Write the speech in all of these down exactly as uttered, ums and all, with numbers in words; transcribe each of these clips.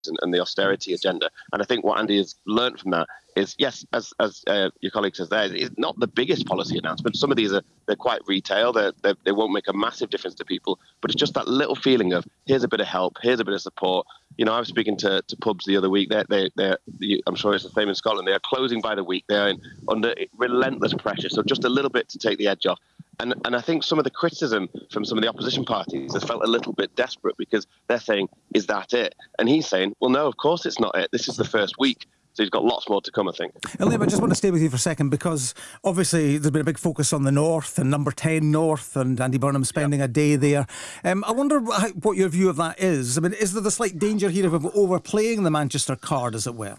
and, and the austerity agenda. And I think what Andy has learned from that is, yes, as as uh, your colleague says there, it's not the biggest policy announcement. Some of these are they're quite retail. They're, they're, they won't make a massive difference to people, but it's just that little feeling of here's a bit of help, here's a bit of support. You know, I was speaking to, to pubs the other week. They're, they, they're, I'm sure it's the same in Scotland. They are closing by the week. They are in, under relentless pressure. So just a little bit to take the edge off. And and I think some of the criticism from some of the opposition parties has felt a little bit desperate because they're saying, is that it? And he's saying, well, no, of course it's not it. This is the first week. So he's got lots more to come, I think. And Liam, I just want to stay with you for a second because obviously there's been a big focus on the North and number ten North and Andy Burnham spending yeah. a day there. Um, I wonder what your view of that is. I mean, is there the slight danger here of overplaying the Manchester card, as it were?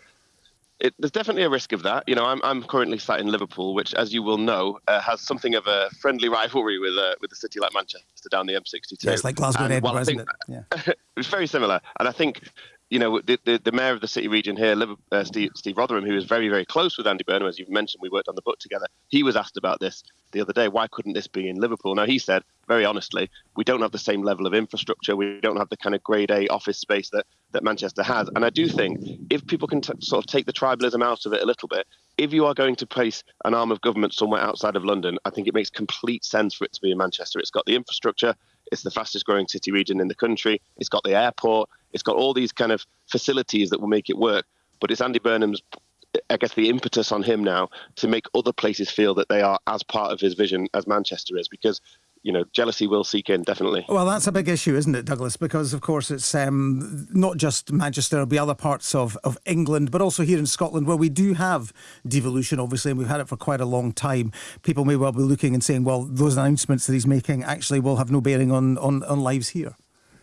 It, there's definitely a risk of that. You know, I'm I'm currently sat in Liverpool, which, as you will know, uh, has something of a friendly rivalry with uh, with a city like Manchester down the M sixty-two. Yeah, it's like Glasgow and Edinburgh, isn't it? Yeah. It's very similar. And I think, you know, the, the, the mayor of the city region here, uh, Steve, Steve Rotherham, who is very, very close with Andy Burnham, as you've mentioned, we worked on the book together. He was asked about this the other day. Why couldn't this be in Liverpool? Now, he said, very honestly, we don't have the same level of infrastructure. We don't have the kind of grade A office space that, that Manchester has. And I do think if people can t- sort of take the tribalism out of it a little bit, if you are going to place an arm of government somewhere outside of London, I think it makes complete sense for it to be in Manchester. It's got the infrastructure. It's the fastest growing city region in the country. It's got the airport. It's got all these kind of facilities that will make it work. But it's Andy Burnham's, I guess, the impetus on him now to make other places feel that they are as part of his vision as Manchester is, because, you know, jealousy will seek in, definitely. Well, that's a big issue, isn't it, Douglas? Because, of course, it's um, not just Manchester, there'll be other parts of, of England, but also here in Scotland where we do have devolution, obviously, and we've had it for quite a long time. People may well be looking and saying, well, those announcements that he's making actually will have no bearing on, on, on lives here.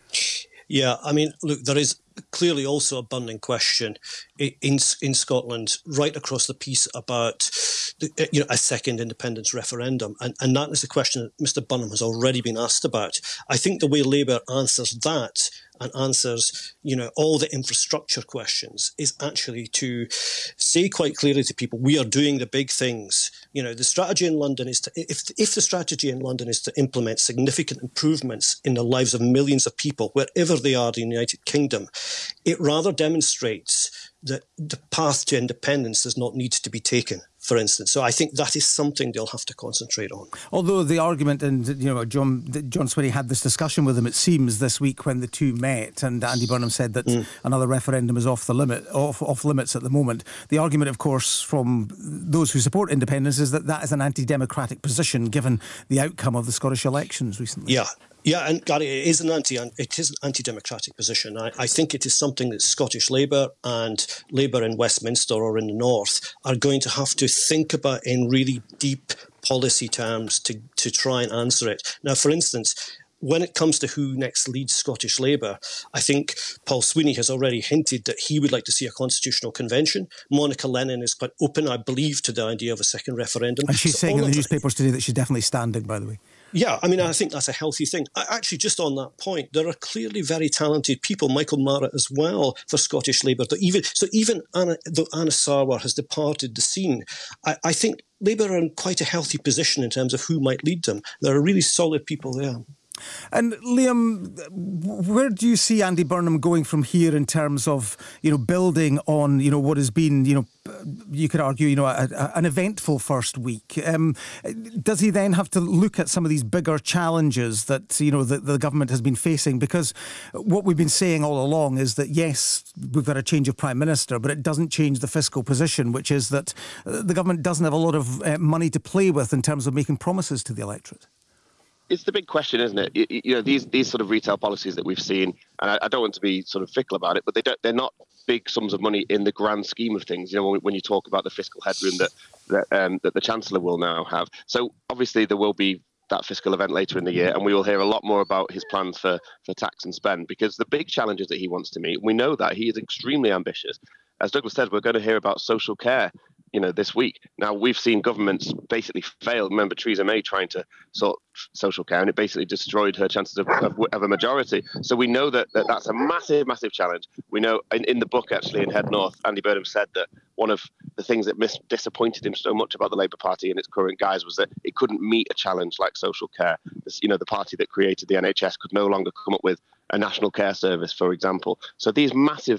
Yeah, I mean, look, there is clearly also a burning question in in Scotland right across the piece about the, you know, a second independence referendum, and and that is a question that Mister Burnham has already been asked about. I think the way Labour answers that and answers, you know, all the infrastructure questions is actually to say quite clearly to people, we are doing the big things. You know, the strategy in London is to, if if the strategy in London is to implement significant improvements in the lives of millions of people, wherever they are in the United Kingdom, it rather demonstrates that the path to independence does not need to be taken, for instance. So I think that is something they'll have to concentrate on. Although the argument, and you know, John John Swinney had this discussion with him, it seems, this week when the two met, and Andy Burnham said that mm. another referendum is off the limit, off off limits at the moment. The argument, of course, from those who support independence is that that is an anti-democratic position, given the outcome of the Scottish elections recently. Yeah. Yeah, and Gary, it is an anti it is an anti-democratic position. I, I think it is something that Scottish Labour and Labour in Westminster or in the North are going to have to think about in really deep policy terms to, to try and answer it. Now, for instance, when it comes to who next leads Scottish Labour, I think Paul Sweeney has already hinted that he would like to see a constitutional convention. Monica Lennon is quite open, I believe, to the idea of a second referendum. And she's so saying in the newspapers today that she's definitely standing, by the way. Yeah, I mean, I think that's a healthy thing. Actually, just on that point, there are clearly very talented people, Michael Marrott as well, for Scottish Labour. Even, so even Anna, though Anna Sarwar has departed the scene, I, I think Labour are in quite a healthy position in terms of who might lead them. There are really solid people there. And Liam, where do you see Andy Burnham going from here in terms of, you know, building on, you know, what has been, you know, you could argue, you know, a, a, an eventful first week? Um, does he then have to look at some of these bigger challenges that, you know, the, the government has been facing? Because what we've been saying all along is that, yes, we've got a change of Prime Minister, but it doesn't change the fiscal position, which is that the government doesn't have a lot of uh, money to play with in terms of making promises to the electorate. It's the big question, isn't it? You, you know, these these sort of retail policies that we've seen, and I, I don't want to be sort of fickle about it, but they don't, they're not big sums of money in the grand scheme of things. You know, when, when you talk about the fiscal headroom that that, um, that the Chancellor will now have. So obviously there will be that fiscal event later in the year, and we will hear a lot more about his plans for, for tax and spend, because the big challenges that he wants to meet, we know that he is extremely ambitious. As Douglas said, we're going to hear about social care you know, this week. Now, we've seen governments basically fail. Remember Theresa May trying to sort social care, and it basically destroyed her chances of, of, of a majority. So we know that, that that's a massive, massive challenge. We know in, in the book, actually, in Head North, Andy Burnham said that one of the things that mis- disappointed him so much about the Labour Party in its current guise was that it couldn't meet a challenge like social care. This, you know, the party that created the N H S could no longer come up with a national care service, for example. So these massive